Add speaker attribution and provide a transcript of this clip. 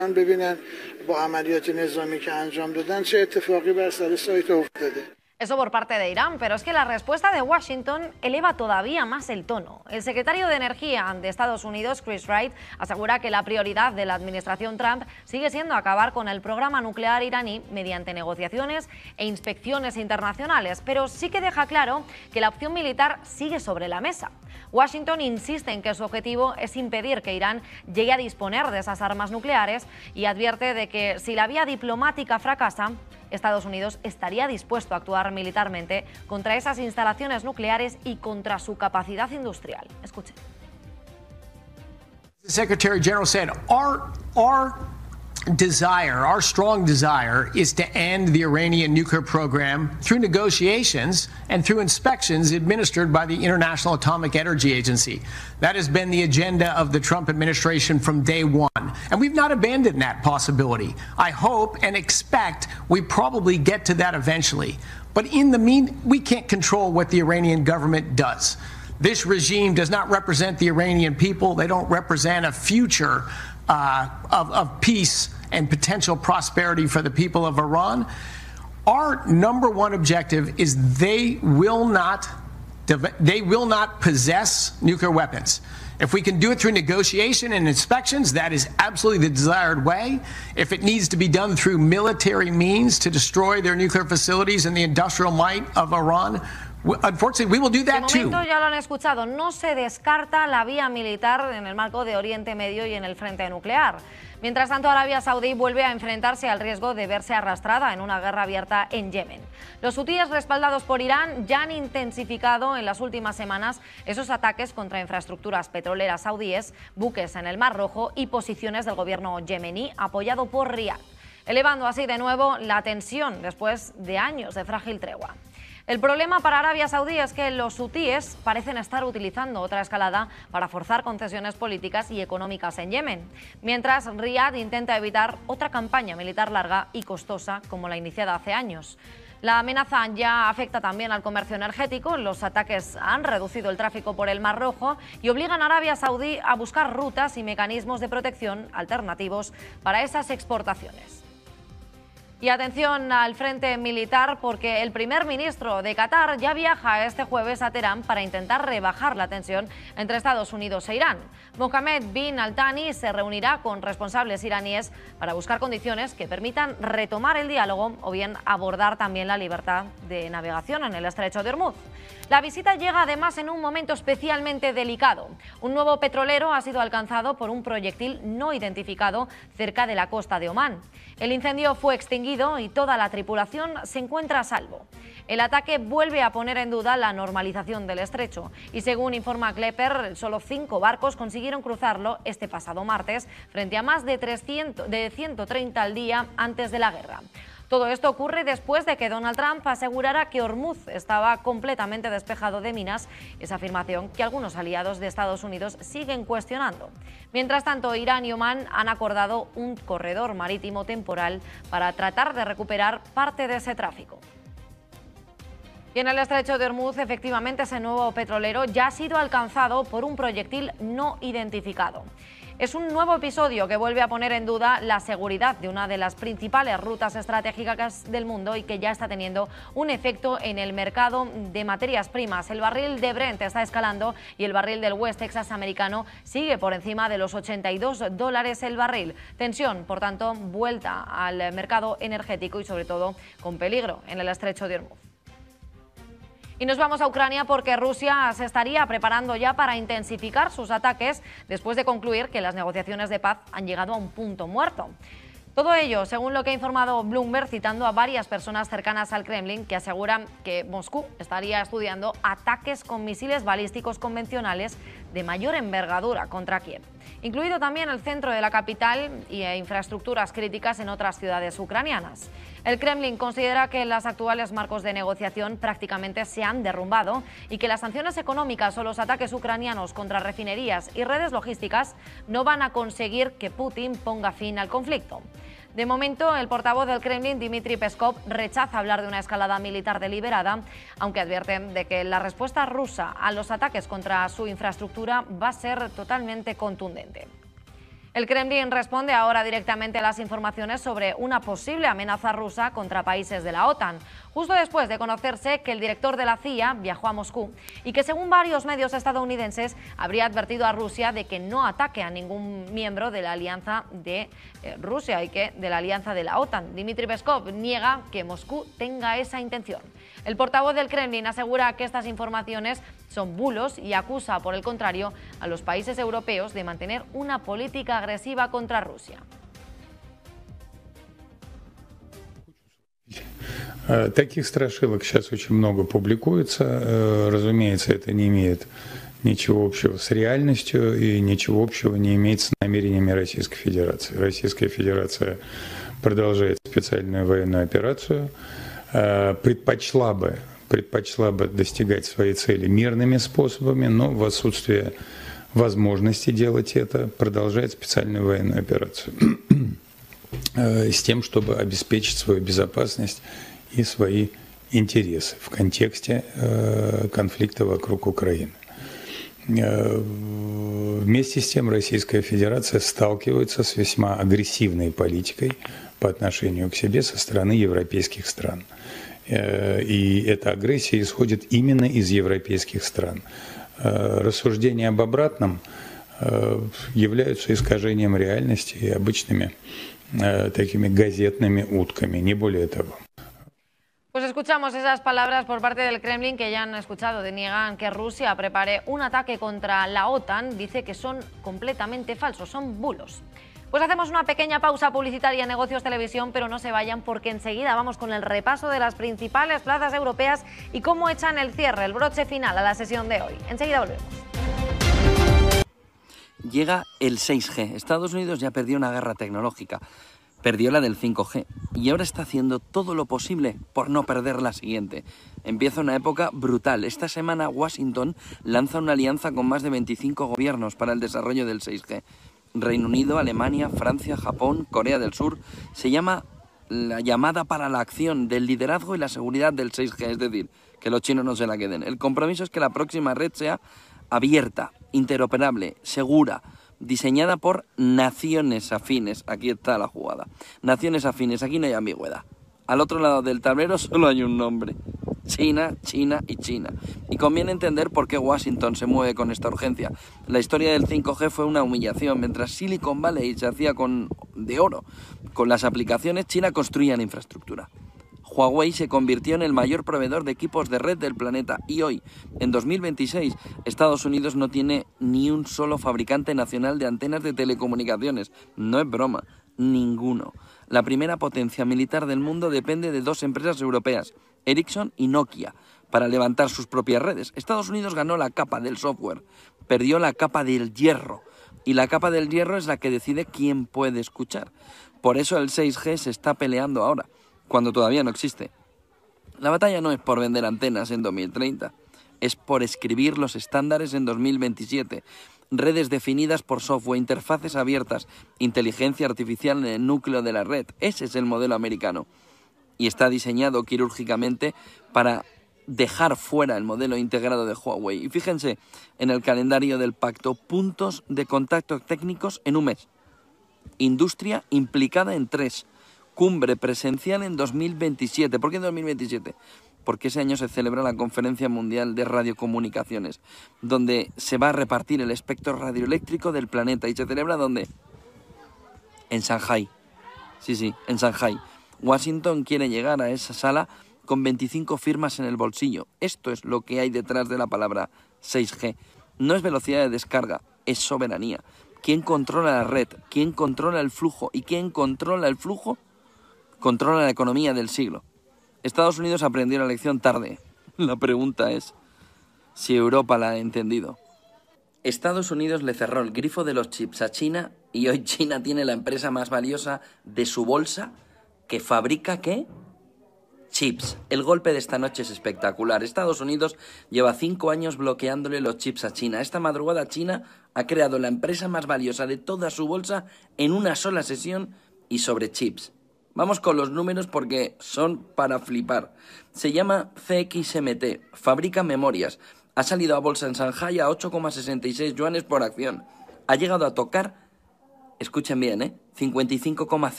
Speaker 1: ببینن با عملیات نظامی که انجام دادن چه اتفاقی بر سر سایت افتاده.
Speaker 2: Eso por parte de Irán, pero es que la respuesta de Washington eleva todavía más el tono. El secretario de Energía de Estados Unidos, Chris Wright, asegura que la prioridad de la administración Trump sigue siendo acabar con el programa nuclear iraní mediante negociaciones e inspecciones internacionales, pero sí que deja claro que la opción militar sigue sobre la mesa. Washington insiste en que su objetivo es impedir que Irán llegue a disponer de esas armas nucleares y advierte de que si la vía diplomática fracasa, Estados Unidos estaría dispuesto a actuar militarmente contra esas instalaciones nucleares y contra su capacidad industrial. Escuchen.
Speaker 3: The Secretary General said, our desire, our strong desire, is to end the Iranian nuclear program through negotiations and through inspections administered by the International Atomic Energy Agency. That has been the agenda of the Trump administration from day one. And we've not abandoned that possibility. I hope and expect we probably get to that eventually. But in the meantime, we can't control what the Iranian government does. This regime does not represent the Iranian people. They don't represent a future of peace and potential prosperity for the people of Iran. Our number one objective is they will not possess nuclear weapons. If we can do it through negotiation and inspections, that is absolutely the desired way. If it needs to be done through military means to destroy their nuclear facilities and the industrial might of Iran, unfortunately, we will do that too.
Speaker 2: De momento ya lo han escuchado, no se descarta la vía militar en el marco de Oriente Medio y en el frente nuclear. Mientras tanto, Arabia Saudí vuelve a enfrentarse al riesgo de verse arrastrada en una guerra abierta en Yemen. Los hutíes, respaldados por Irán, ya han intensificado en las últimas semanas esos ataques contra infraestructuras petroleras saudíes, buques en el Mar Rojo y posiciones del gobierno yemení apoyado por Riad, elevando así de nuevo la tensión después de años de frágil tregua. El problema para Arabia Saudí es que los hutíes parecen estar utilizando otra escalada para forzar concesiones políticas y económicas en Yemen, mientras Riad intenta evitar otra campaña militar larga y costosa como la iniciada hace años. La amenaza ya afecta también al comercio energético. Los ataques han reducido el tráfico por el Mar Rojo y obligan a Arabia Saudí a buscar rutas y mecanismos de protección alternativos para esas exportaciones. Y atención al frente militar, porque el primer ministro de Qatar ya viaja este jueves a Teherán para intentar rebajar la tensión entre Estados Unidos e Irán. Mohammed bin Al Thani se reunirá con responsables iraníes para buscar condiciones que permitan retomar el diálogo o bien abordar también la libertad de navegación en el estrecho de Hormuz. La visita llega además en un momento especialmente delicado. Un nuevo petrolero ha sido alcanzado por un proyectil no identificado cerca de la costa de Omán. El incendio fue extinguido y toda la tripulación se encuentra a salvo. El ataque vuelve a poner en duda la normalización del estrecho y, según informa Klepper, solo 5 barcos consiguieron cruzarlo este pasado martes frente a más de 130 al día antes de la guerra. Todo esto ocurre después de que Donald Trump asegurara que Hormuz estaba completamente despejado de minas, esa afirmación que algunos aliados de Estados Unidos siguen cuestionando. Mientras tanto, Irán y Omán han acordado un corredor marítimo temporal para tratar de recuperar parte de ese tráfico. Y en el estrecho de Hormuz, efectivamente, ese nuevo petrolero ya ha sido alcanzado por un proyectil no identificado. Es un nuevo episodio que vuelve a poner en duda la seguridad de una de las principales rutas estratégicas del mundo y que ya está teniendo un efecto en el mercado de materias primas. El barril de Brent está escalando y el barril del West Texas americano sigue por encima de los $82 el barril. Tensión, por tanto, vuelta al mercado energético y sobre todo con peligro en el estrecho de Hormuz. Y nos vamos a Ucrania porque Rusia se estaría preparando ya para intensificar sus ataques después de concluir que las negociaciones de paz han llegado a un punto muerto. Todo ello, según lo que ha informado Bloomberg, citando a varias personas cercanas al Kremlin que aseguran que Moscú estaría estudiando ataques con misiles balísticos convencionales de mayor envergadura contra Kiev, incluido también el centro de la capital y infraestructuras críticas en otras ciudades ucranianas. El Kremlin considera que los actuales marcos de negociación prácticamente se han derrumbado y que las sanciones económicas o los ataques ucranianos contra refinerías y redes logísticas no van a conseguir que Putin ponga fin al conflicto. De momento, el portavoz del Kremlin, Dmitry Peskov, rechaza hablar de una escalada militar deliberada, aunque advierte de que la respuesta rusa a los ataques contra su infraestructura va a ser totalmente contundente. El Kremlin responde ahora directamente a las informaciones sobre una posible amenaza rusa contra países de la OTAN, justo después de conocerse que el director de la CIA viajó a Moscú y que, según varios medios estadounidenses, habría advertido a Rusia de que no ataque a ningún miembro de la alianza de Rusia y que de la alianza de la OTAN. Dmitry Peskov niega que Moscú tenga esa intención. El portavoz del Kremlin asegura que estas informaciones son bulos y acusa, por el contrario, a los países europeos de mantener una política agresiva contra Rusia.
Speaker 4: Таких страшилок сейчас очень много публикуется. Разумеется, это не имеет ничего общего с реальностью и ничего общего не имеет с намерениями Российской Федерации. Российская Федерация продолжает специальную военную операцию, предпочла бы достигать своей цели мирными способами, но в отсутствие возможности делать это продолжает специальную военную операцию с тем, чтобы обеспечить свою безопасность и свои интересы в контексте конфликта вокруг Украины. Вместе с тем Российская Федерация сталкивается с весьма агрессивной политикой по отношению к себе со стороны европейских стран. И эта агрессия исходит именно из европейских стран. Рассуждения об обратном являются искажением реальности и обычными такими газетными утками, не более того.
Speaker 2: Pues escuchamos esas palabras por parte del Kremlin que ya han escuchado. Deniegan que Rusia prepare un ataque contra la OTAN. Dice que son completamente falsos, son bulos. Pues hacemos una pequeña pausa publicitaria en Negocios Televisión, pero no se vayan porque enseguida vamos con el repaso de las principales plazas europeas y cómo echan el cierre, el broche final a la sesión de hoy. Enseguida volvemos.
Speaker 5: Llega el 6G. Estados Unidos ya perdió una guerra tecnológica. Perdió la del 5G y ahora está haciendo todo lo posible por no perder la siguiente. Empieza una época brutal. Esta semana Washington lanza una alianza con más de 25 gobiernos para el desarrollo del 6G. Reino Unido, Alemania, Francia, Japón, Corea del Sur. Se llama la llamada para la acción del liderazgo y la seguridad del 6G, es decir, que los chinos no se la queden. El compromiso es que la próxima red sea abierta, interoperable, segura, diseñada por naciones afines. Aquí está la jugada. Naciones afines, aquí no hay ambigüedad. Al otro lado del tablero solo hay un nombre. China, China y China. Y conviene entender por qué Washington se mueve con esta urgencia. La historia del 5G fue una humillación. Mientras Silicon Valley se hacía de oro con las aplicaciones, China construía la infraestructura. Huawei se convirtió en el mayor proveedor de equipos de red del planeta y hoy, en 2026, Estados Unidos no tiene ni un solo fabricante nacional de antenas de telecomunicaciones. No es broma, ninguno. La primera potencia militar del mundo depende de dos empresas europeas, Ericsson y Nokia, para levantar sus propias redes. Estados Unidos ganó la capa del software, perdió la capa del hierro, y la capa del hierro es la que decide quién puede escuchar. Por eso el 6G se está peleando ahora, cuando todavía no existe. La batalla no es por vender antenas en 2030, es por escribir los estándares en 2027. Redes definidas por software, interfaces abiertas, inteligencia artificial en el núcleo de la red. Ese es el modelo americano. Y está diseñado quirúrgicamente para dejar fuera el modelo integrado de Huawei. Y fíjense en el calendario del pacto, puntos de contacto técnicos en un mes. Industria implicada en 3. Cumbre presencial en 2027. ¿Por qué en 2027? Porque ese año se celebra la Conferencia Mundial de Radiocomunicaciones, donde se va a repartir el espectro radioeléctrico del planeta. ¿Y se celebra dónde? En Shanghái. Sí, en Shanghái. Washington quiere llegar a esa sala con 25 firmas en el bolsillo. Esto es lo que hay detrás de la palabra 6G. No es velocidad de descarga, es soberanía. ¿Quién controla la red? ¿Quién controla el flujo? ¿Y quién controla el flujo? Controla la economía del siglo. Estados Unidos aprendió la lección tarde. La pregunta es si Europa la ha entendido. Estados Unidos le cerró el grifo de los chips a China y hoy China tiene la empresa más valiosa de su bolsa que fabrica, ¿qué? Chips. El golpe de esta noche es espectacular. Estados Unidos lleva 5 años bloqueándole los chips a China. Esta madrugada China ha creado la empresa más valiosa de toda su bolsa en una sola sesión y sobre chips. Vamos con los números porque son para flipar. Se llama CXMT, fabrica memorias. Ha salido a bolsa en Shanghái a 8,66 yuanes por acción. Ha llegado a tocar Escuchen bien, 55,0